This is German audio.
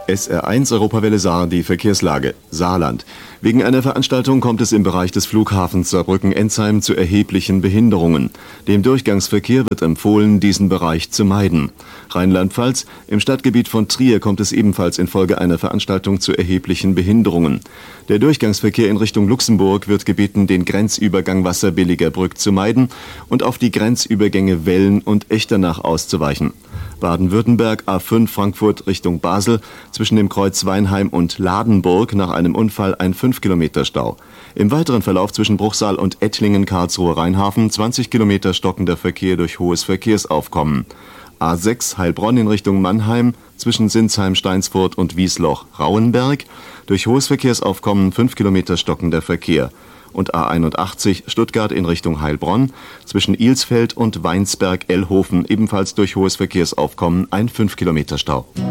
SR1 Europawelle Saar, die Verkehrslage. Saarland. Wegen einer Veranstaltung kommt es im Bereich des Flughafens Saarbrücken-Enzheim zu erheblichen Behinderungen. Dem Durchgangsverkehr wird empfohlen, diesen Bereich zu meiden. Rheinland-Pfalz. Im Stadtgebiet von Trier kommt es ebenfalls infolge einer Veranstaltung zu erheblichen Behinderungen. Der Durchgangsverkehr in Richtung Luxemburg wird gebeten, den Grenzübergang Wasserbilliger Brück zu meiden und auf die Grenzübergänge Wellen und Echternach auszuweichen. Baden-Württemberg A5 Frankfurt Richtung Basel, zwischen dem Kreuz Weinheim und Ladenburg nach einem Unfall ein 5 Kilometer Stau. Im weiteren Verlauf zwischen Bruchsal und Ettlingen Karlsruhe Rheinhafen 20 Kilometer stockender Verkehr durch hohes Verkehrsaufkommen. A6 Heilbronn in Richtung Mannheim, zwischen Sinsheim, Steinsfurt und Wiesloch Rauenberg, durch hohes Verkehrsaufkommen 5 Kilometer stockender Verkehr. Und A81 Stuttgart in Richtung Heilbronn, zwischen Ilsfeld und Weinsberg-Ellhofen ebenfalls durch hohes Verkehrsaufkommen ein 5 Kilometer Stau.